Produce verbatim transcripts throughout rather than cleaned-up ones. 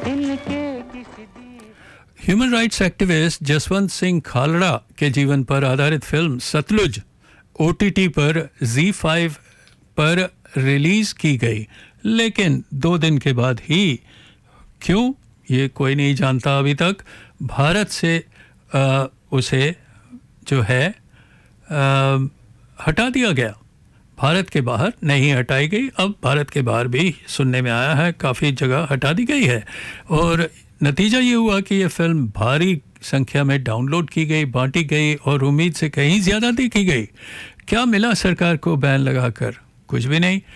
Human rights activist Jaswant Singh Khalra के जीवन पर आधारित फिल्म सतलुज ओटीटी पर ज़ी फाइव पर रिलीज की गई, लेकिन दो दिन के बाद ही क्यों ये कोई नहीं जानता अभी तक, भारत से आ, उसे जो है आ, हटा दिया गया। भारत के बाहर नहीं हटाई गई, अब भारत के बाहर भी सुनने में आया है काफ़ी जगह हटा दी गई है। और नतीजा ये हुआ कि ये फिल्म भारी संख्या में डाउनलोड की गई, बांटी गई और उम्मीद से कहीं ज़्यादा देखी गई। क्या मिला सरकार को बैन लगाकर? कुछ भी नहीं।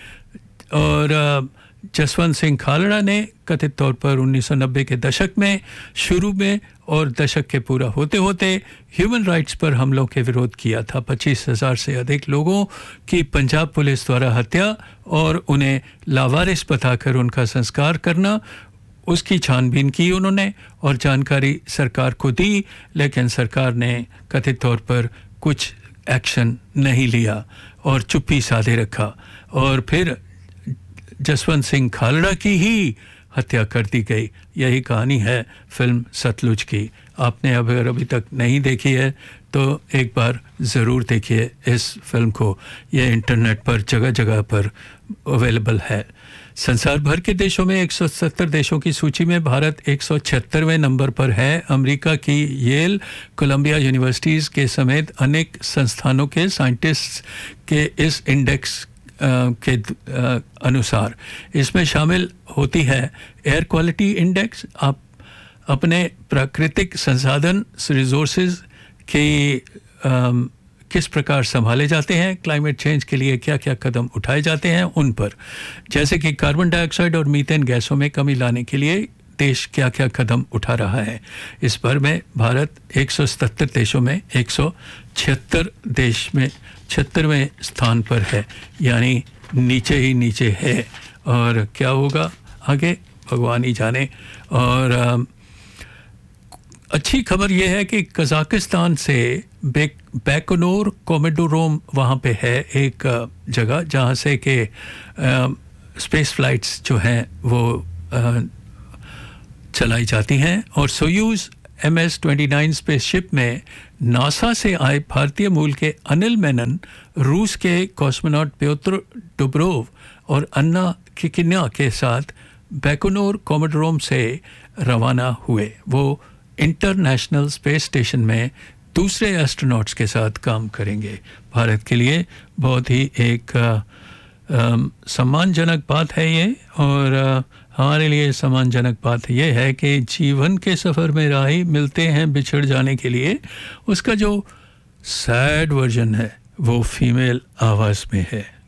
और जसवंत सिंह खालड़ा ने कथित तौर पर उन्नीस सौ नब्बे के दशक में शुरू में और दशक के पूरा होते होते ह्यूमन राइट्स पर हमलों के विरोध किया था। पच्चीस हज़ार से अधिक लोगों की पंजाब पुलिस द्वारा हत्या और उन्हें लावारिस बताकर उनका संस्कार करना, उसकी छानबीन की उन्होंने और जानकारी सरकार को दी, लेकिन सरकार ने कथित तौर पर कुछ एक्शन नहीं लिया और चुप्पी साधे रखा। और फिर जसवंत सिंह खालड़ा की ही हत्या कर दी गई। यही कहानी है फिल्म सतलुज की। आपने अगर अभी तक नहीं देखी है तो एक बार ज़रूर देखिए इस फिल्म को। यह इंटरनेट पर जगह जगह पर अवेलेबल है। संसार भर के देशों में एक सौ सत्तर देशों की सूची में भारत एक सौ छिहत्तरवें नंबर पर है। अमेरिका की येल, कोलंबिया यूनिवर्सिटीज़ के समेत अनेक संस्थानों के साइंटिस्ट के इस इंडेक्स के अनुसार इसमें शामिल होती है एयर क्वालिटी इंडेक्स। आप अपने प्राकृतिक संसाधन रिसोर्सेज के किस प्रकार संभाले जाते हैं, क्लाइमेट चेंज के लिए क्या क्या कदम उठाए जाते हैं उन पर, जैसे कि कार्बन डाइऑक्साइड और मीथेन गैसों में कमी लाने के लिए देश क्या क्या कदम उठा रहा है। इस पर में भारत एक सौ सतहत्तर देशों में एक सौ छिहत्तर देश में छिहत्तरवें स्थान पर है, यानी नीचे ही नीचे है। और क्या होगा आगे भगवान ही जाने। और आ, अच्छी खबर यह है कि कजाकिस्तान से बेक बैकोनोर कोमोडोरोम वहाँ पे है एक जगह जहाँ से कि स्पेस फ्लाइट्स जो हैं वो आ, चलाई जाती हैं। और Soyuz M S twenty nine spaceship में नासा से आए भारतीय मूल के अनिल मेनन, रूस के कॉस्मोनॉट प्योत्र डुब्रोव और अन्ना किकिन्या के साथ बैकोनोर कोमोडोरोम से रवाना हुए। वो इंटरनेशनल स्पेस स्टेशन में दूसरे एस्ट्रोनॉट्स के साथ काम करेंगे। भारत के लिए बहुत ही एक सम्मानजनक बात है ये। और आ, हमारे लिए सम्मानजनक बात यह है कि जीवन के सफ़र में राही मिलते हैं बिछड़ जाने के लिए, उसका जो सैड वर्जन है वो फीमेल आवाज़ में है।